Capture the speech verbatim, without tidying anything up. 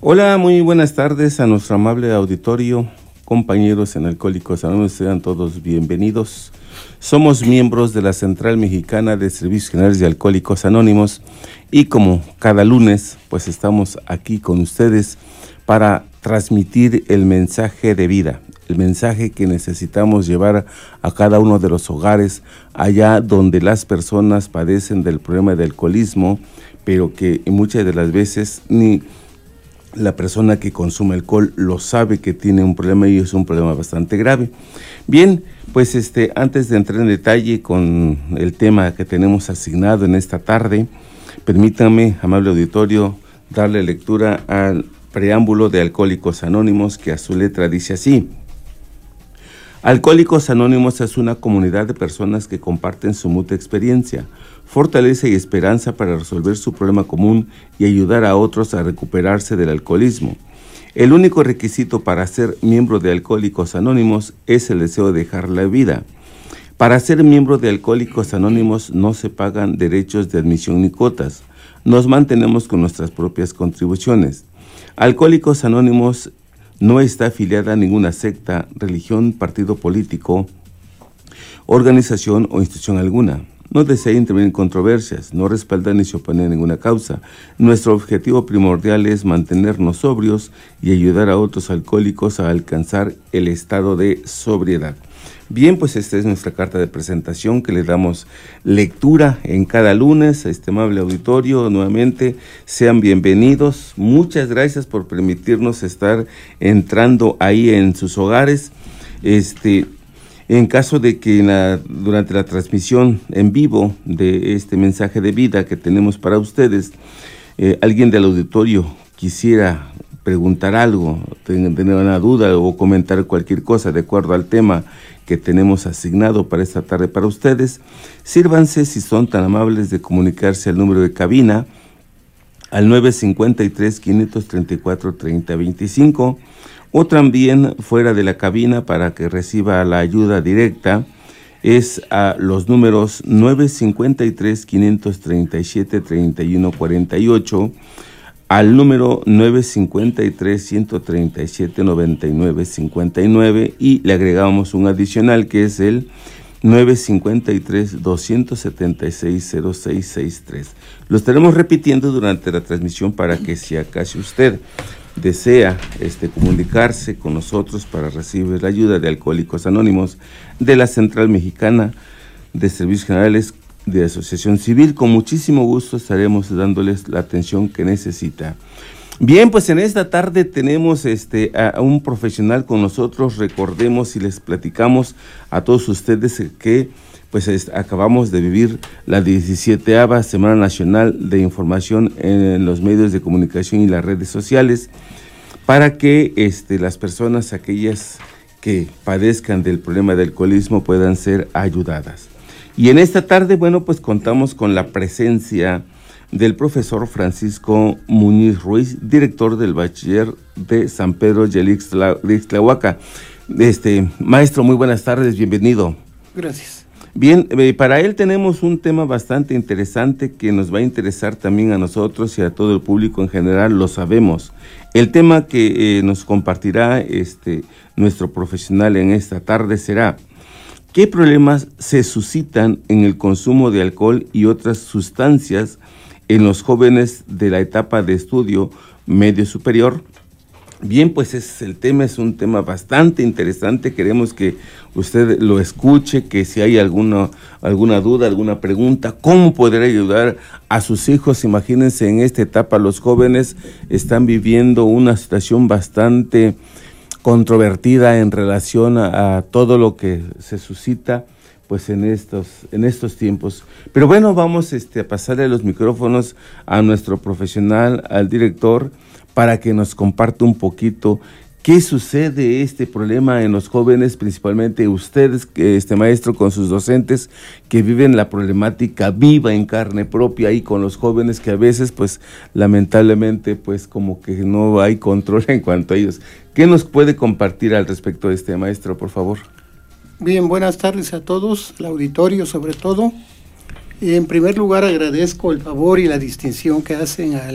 Hola, muy buenas tardes a nuestro amable auditorio, compañeros en Alcohólicos Anónimos, sean todos bienvenidos. Somos miembros de la Central Mexicana de Servicios Generales de Alcohólicos Anónimos y como cada lunes, pues estamos aquí con ustedes para transmitir el mensaje de vida, el mensaje que necesitamos llevar a cada uno de los hogares, allá donde las personas padecen del problema del alcoholismo, pero que muchas de las veces ni la persona que consume alcohol lo sabe que tiene un problema y es un problema bastante grave. Bien, pues este, antes de entrar en detalle con el tema que tenemos asignado en esta tarde, permítanme, amable auditorio, darle lectura al preámbulo de Alcohólicos Anónimos, que a su letra dice así: Alcohólicos Anónimos es una comunidad de personas que comparten su mutua experiencia, fortaleza y esperanza para resolver su problema común y ayudar a otros a recuperarse del alcoholismo. El único requisito para ser miembro de Alcohólicos Anónimos es el deseo de dejar la vida. Para ser miembro de Alcohólicos Anónimos no se pagan derechos de admisión ni cuotas. Nos mantenemos con nuestras propias contribuciones. Alcohólicos Anónimos no está afiliada a ninguna secta, religión, partido político, organización o institución alguna. No desea intervenir en controversias, no respalda ni se opone a ninguna causa. Nuestro objetivo primordial es mantenernos sobrios y ayudar a otros alcohólicos a alcanzar el estado de sobriedad. Bien, pues esta es nuestra carta de presentación que le damos lectura en cada lunes a este amable auditorio. Nuevamente, sean bienvenidos. Muchas gracias por permitirnos estar entrando ahí en sus hogares. Este... En caso de que la, durante la transmisión en vivo de este mensaje de vida que tenemos para ustedes, eh, alguien del auditorio quisiera preguntar algo, tener una duda o comentar cualquier cosa de acuerdo al tema que tenemos asignado para esta tarde para ustedes, sírvanse, si son tan amables, de comunicarse al número de cabina al nueve cinco tres, quinientos treinta y cuatro, treinta veinticinco, o también fuera de la cabina para que reciba la ayuda directa es a los números nueve cinco tres, quinientos treinta y siete, treinta y uno cuarenta y ocho, al número nueve cinco tres, ciento treinta y siete, noventa y nueve cincuenta y nueve, y le agregamos un adicional que es el nueve cinco tres, doscientos setenta y seis, cero seis sesenta y tres. Lo estaremos repitiendo durante la transmisión para que si acaso usted desea este, comunicarse con nosotros para recibir la ayuda de Alcohólicos Anónimos de la Central Mexicana de Servicios Generales de Asociación Civil, con muchísimo gusto estaremos dándoles la atención que necesita. Bien, pues en esta tarde tenemos este, a un profesional con nosotros. Recordemos y les platicamos a todos ustedes que pues es, acabamos de vivir la diecisietava Semana Nacional de Información en los medios de comunicación y las redes sociales, para que este, las personas, aquellas que padezcan del problema del alcoholismo, puedan ser ayudadas. Y en esta tarde, bueno, pues contamos con la presencia del profesor Francisco Muñiz Ruiz, director del Bachiller de San Pedro Yelixtla, de Ixtlahuaca. Este, maestro, muy buenas tardes, bienvenido. Gracias. Bien, eh, para él tenemos un tema bastante interesante que nos va a interesar también a nosotros y a todo el público en general, lo sabemos. El tema que eh, nos compartirá este, nuestro profesional en esta tarde será: ¿qué problemas se suscitan en el consumo de alcohol y otras sustancias en los jóvenes de la etapa de estudio medio superior? Bien, pues es, el tema es un tema bastante interesante. Queremos que usted lo escuche, que si hay alguna, alguna duda, alguna pregunta, ¿cómo poder ayudar a sus hijos? Imagínense, en esta etapa los jóvenes están viviendo una situación bastante controvertida en relación a, a todo lo que se suscita pues en estos, en estos tiempos. Pero bueno, vamos este, a pasarle los micrófonos a nuestro profesional, al director, para que nos comparta un poquito qué sucede este problema en los jóvenes, principalmente ustedes, este maestro, con sus docentes que viven la problemática viva en carne propia y con los jóvenes que a veces, pues, lamentablemente, pues, como que no hay control en cuanto a ellos. ¿Qué nos puede compartir al respecto de este maestro, por favor? Bien, buenas tardes a todos, al auditorio sobre todo. En primer lugar, agradezco el favor y la distinción que hacen al